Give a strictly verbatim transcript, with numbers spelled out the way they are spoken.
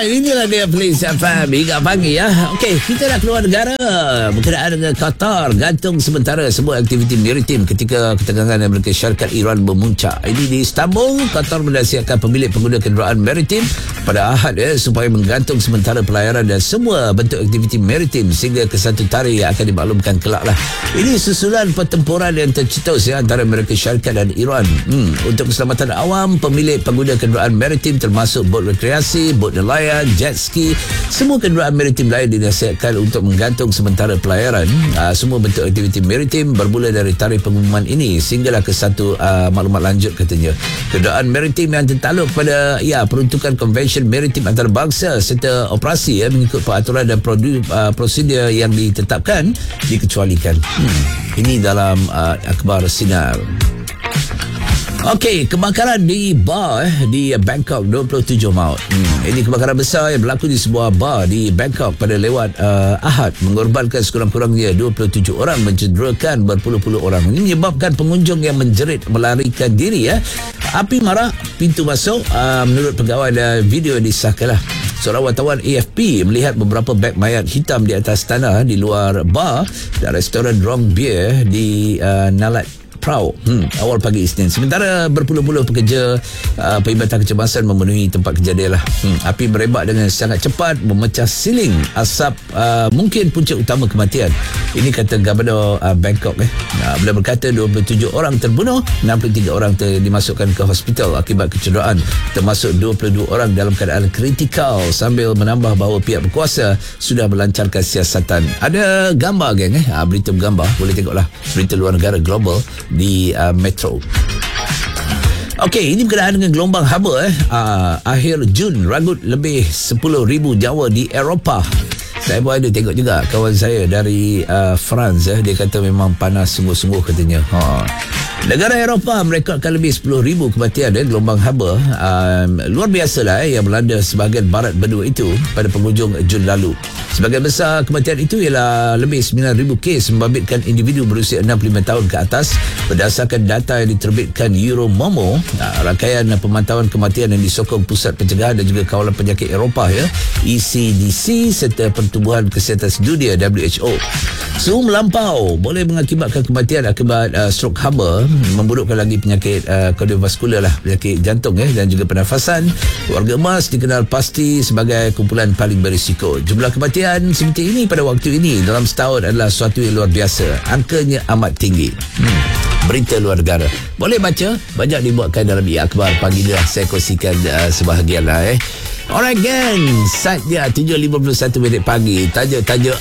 Alright, inilah dia Police F M hingga pagi ya. Okey, kita dah keluar negara berkenaan dengan Qatar. Gantung sementara semua aktiviti maritim ketika ketegangan Amerika Syarikat Iran memuncak. Ini di Istanbul, Qatar menasihatkan pemilik pengguna kenderaan maritim pada Ahad ya, supaya menggantung sementara pelayaran dan semua bentuk aktiviti maritim sehingga ke satu tarikh yang akan dimaklumkan kelak lah. Ini susulan pertempuran yang tercetus ya, antara Amerika Syarikat dan Iran. Hmm, untuk keselamatan awam, pemilik pengguna kenderaan maritim termasuk bot rekreasi, bot nelayan, jet ski, semua kenderaan maritim lain dinasihatkan untuk menggantung sementara pelayaran uh, semua bentuk aktiviti maritim bermula dari tarikh pengumuman ini sehinggalah ke satu uh, maklumat lanjut katanya. Kenderaan maritim yang tertakluk pada ya peruntukan konvensyen maritim antarabangsa serta operasi ya, mengikut peraturan dan produ, uh, prosedur yang ditetapkan dikecualikan. Hmm, ini dalam uh, akhbar Sinar. Okey, kebakaran di bar eh, di Bangkok, dua puluh tujuh maut. Hmm, ini kebakaran besar yang berlaku di sebuah bar di Bangkok pada lewat uh, Ahad mengorbankan sekurang-kurangnya dua puluh tujuh orang, mencederakan berpuluh-puluh orang. Ini menyebabkan pengunjung yang menjerit melarikan diri ya. Api marah pintu masuk, uh, menurut pegawai dan video disahkanlah. Seorang wartawan A F P melihat beberapa beg mayat hitam di atas tanah di luar bar dan restoran Rong Beer di uh, Nalat Prau hmm, awal pagi Isnin. Sementara berpuluh-puluh pekerja uh, perkhidmatan kecemasan memenuhi tempat kejadian lah. Hmm, api merebak dengan sangat cepat, memecah siling asap, uh, mungkin punca utama kematian. Ini kata Gubernur uh, Bangkok eh. Uh, beliau berkata dua puluh tujuh orang terbunuh, enam puluh tiga orang ter- dimasukkan ke hospital akibat kecederaan, termasuk dua puluh dua orang dalam keadaan kritikal, sambil menambah bahawa pihak berkuasa sudah melancarkan siasatan. Ada gambar geng eh, uh, berita bergambar, boleh tengoklah berita luar negara global di uh, Metro. Okey, ini berkenaan dengan gelombang haba eh. Uh, akhir Jun ragut lebih sepuluh ribu nyawa di Eropah. Saya pun ada tengok juga kawan saya dari uh, France eh. Dia kata memang panas sungguh-sungguh katanya. Ha. Negara Eropah merekodkan lebih sepuluh ribu kematian eh, gelombang haba um, luar biasa lah eh, yang melanda sebahagian barat benua itu pada penghujung Jun lalu. Sebagian besar kematian itu ialah lebih sembilan ribu kes membabitkan individu berusia enam puluh lima tahun ke atas berdasarkan data yang diterbitkan Euromomo, uh, rangkaian pemantauan kematian yang disokong Pusat Pencegahan dan juga Kawalan Penyakit Eropah ya, E C D C serta Pertubuhan Kesihatan Sedunia W H O. Suhu melampau boleh mengakibatkan kematian akibat uh, strok haba, memburukkan lagi penyakit uh, kardiovaskular lah, penyakit jantung eh, dan juga pernafasan. Warga emas dikenal pasti sebagai kumpulan paling berisiko. Jumlah kematian seperti ini pada waktu ini dalam setahun adalah sesuatu yang luar biasa. Angkanya amat tinggi. Hmm. Berita luar negara boleh baca, banyak dibuatkan dalam akhbar pagi ni lah. Saya kongsikan uh, sebahagian lah eh. Alright gang, saat dia tujuh lima puluh satu minit pagi. Tajuk-tajuk